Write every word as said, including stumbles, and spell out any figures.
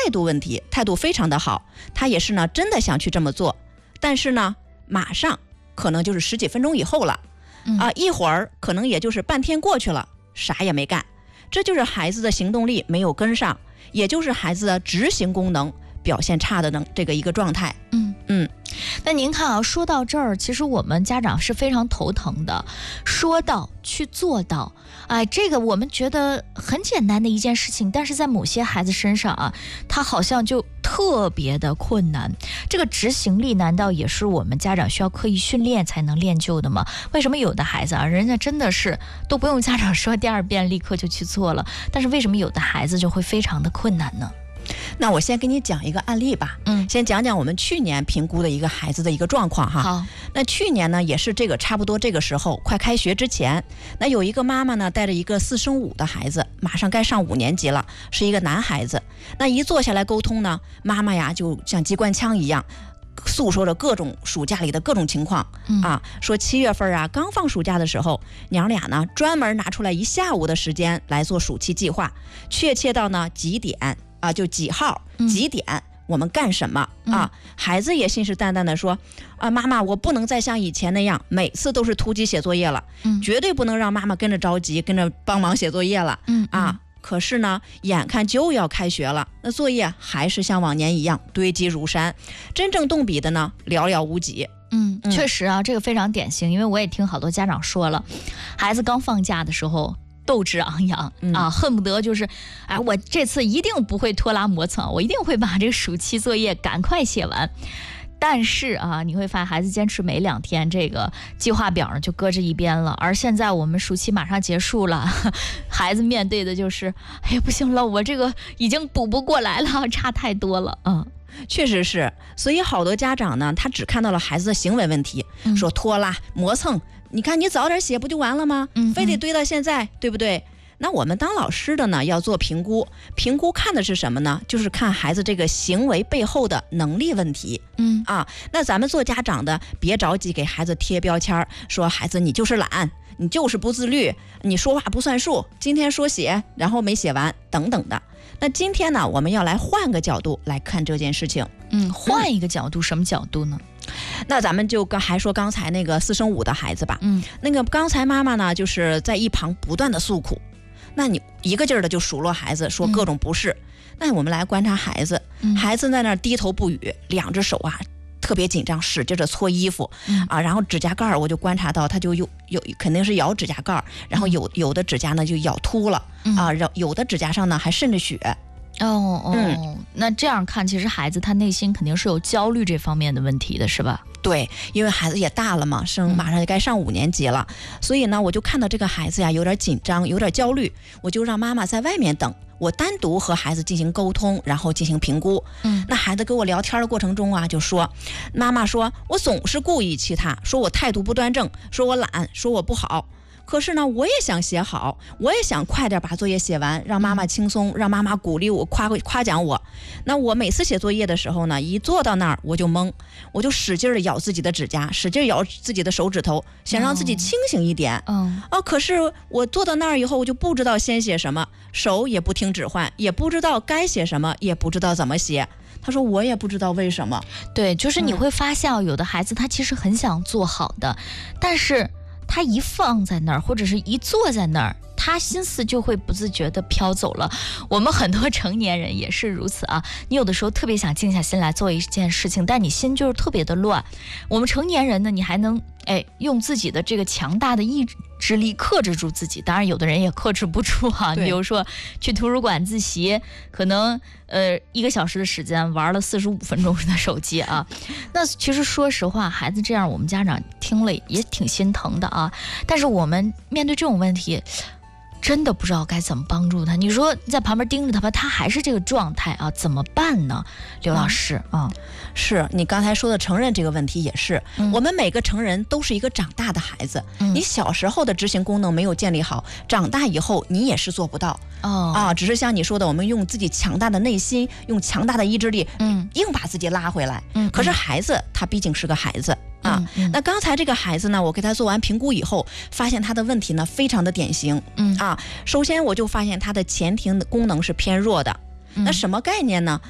度问题，态度非常的好，他也是呢真的想去这么做，但是呢马上可能就是十几分钟以后了、嗯、啊，一会儿可能也就是半天过去了，啥也没干，这就是孩子的行动力没有跟上，也就是孩子的执行功能表现差的呢这个一个状态。 嗯嗯，那您看啊，说到这儿，其实我们家长是非常头疼的，说到去做到，哎，这个我们觉得很简单的一件事情，但是在某些孩子身上啊，他好像就特别的困难。这个执行力难道也是我们家长需要刻意训练才能练就的吗？为什么有的孩子啊，人家真的是都不用家长说第二遍立刻就去做了，但是为什么有的孩子就会非常的困难呢？ 那我先给你讲一个案例吧，嗯，先讲讲我们去年评估的一个孩子的一个状况哈。 好， 那去年呢也是这个差不多这个时候，快开学之前，那有一个妈妈呢带着一个四升五的孩子，马上该上五年级了，是一个男孩子。那一坐下来沟通呢，妈妈呀就像机关枪一样，诉说着各种暑假里的各种情况、嗯、啊，说七月份啊刚放暑假的时候，娘俩呢专门拿出来一下午的时间来做暑期计划，确切到呢几点啊，就几号几点、嗯、我们干什么、嗯、啊？孩子也信誓旦旦的说啊，妈妈，我不能再像以前那样每次都是突击写作业了、嗯、绝对不能让妈妈跟着着急跟着帮忙写作业了、嗯、啊。可是呢眼看就要开学了，那作业还是像往年一样堆积如山，真正动笔的呢寥寥无几。 嗯，确实啊，这个非常典型，因为我也听好多家长说了，孩子刚放假的时候斗志昂扬、嗯、啊，恨不得就是哎，我这次一定不会拖拉磨蹭，我一定会把这个暑期作业赶快写完。但是啊，你会发现孩子坚持没两天，这个计划表呢就搁着一边了。而现在我们暑期马上结束了，孩子面对的就是哎呀不行了，我这个已经补不过来了，差太多了。嗯， 确实是。所以好多家长呢他只看到了孩子的行为问题、嗯、说拖拉磨蹭，你看你早点写不就完了吗？嗯，非得堆到现在，对不对？那我们当老师的呢要做评估，评估看的是什么呢？就是看孩子这个行为背后的能力问题。嗯啊，那咱们做家长的别着急给孩子贴标签，说孩子你就是懒，你就是不自律，你说话不算数，今天说写然后没写完等等的。那今天呢我们要来换个角度来看这件事情。 嗯，换一个角度、嗯、什么角度呢？ 那咱们就刚还说刚才那个四升五的孩子吧。嗯，那个刚才妈妈呢就是在一旁不断的诉苦，那你一个劲儿的就数落孩子，说各种不是、嗯、那我们来观察孩子、嗯、孩子在那儿低头不语，两只手啊特别紧张，使劲着搓衣服、嗯、啊，然后指甲盖我就观察到他就有有肯定是咬指甲盖，然后有有的指甲呢就咬秃了、嗯、啊，有的指甲上呢还渗着血。 哦哦、嗯，那这样看其实孩子他内心肯定是有焦虑这方面的问题的，是吧？ 对，因为孩子也大了嘛，升马上就该上五年级了、嗯、所以呢我就看到这个孩子呀有点紧张有点焦虑，我就让妈妈在外面等，我单独和孩子进行沟通，然后进行评估。嗯，那孩子跟我聊天的过程中啊就说，妈妈说我总是故意气他，说我态度不端正，说我懒，说我不好，可是呢我也想写好，我也想快点把作业写完，让妈妈轻松，让妈妈鼓励我，夸夸奖我。那我每次写作业的时候呢，一坐到那儿我就懵，我就使劲的咬自己的指甲，使劲咬自己的手指头，想让自己清醒一点。嗯、哦，可是我坐到那儿以后，我就不知道先写什么，手也不听指唤，也不知道该写什么，也不知道怎么写。他说我也不知道为什么。 对，就是你会发现、嗯、有的孩子他其实很想做好的，但是他一放在那儿或者是一坐在那儿，他心思就会不自觉地飘走了。我们很多成年人也是如此啊，你有的时候特别想静下心来做一件事情，但你心就是特别的乱。我们成年人呢，你还能哎用自己的这个强大的意志力克制住自己，当然有的人也克制不住啊。比如说去图书馆自习，可能呃一个小时的时间玩了四十五分钟的手机啊。那其实说实话，孩子这样我们家长听了也挺心疼的啊。但是我们面对这种问题，真的不知道该怎么帮助他。你说在旁边盯着他吧，他还是这个状态啊，怎么办呢？刘老师啊、嗯， 是你刚才说的成人这个问题也是、嗯、我们每个成人都是一个长大的孩子、嗯、你小时候的执行功能没有建立好，长大以后你也是做不到。哦啊，只是像你说的，我们用自己强大的内心，用强大的意志力，嗯，硬把自己拉回来。嗯，可是孩子他毕竟是个孩子啊、嗯嗯。那刚才这个孩子呢，我给他做完评估以后，发现他的问题呢非常的典型。嗯啊，首先我就发现他的前庭的功能是偏弱的。嗯、那什么概念呢？